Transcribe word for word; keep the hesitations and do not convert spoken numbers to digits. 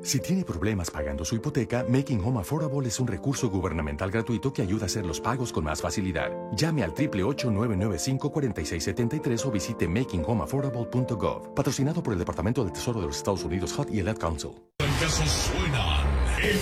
Si tiene problemas pagando su hipoteca, Making Home Affordable es un recurso gubernamental gratuito que ayuda a hacer los pagos con más facilidad. Llame al ocho ocho ocho, nueve nueve cinco, cuatro seis siete tres o visite making home affordable punto gov. Patrocinado por el Departamento del Tesoro de los Estados Unidos, H U D y el Ad Council. Casos suenan.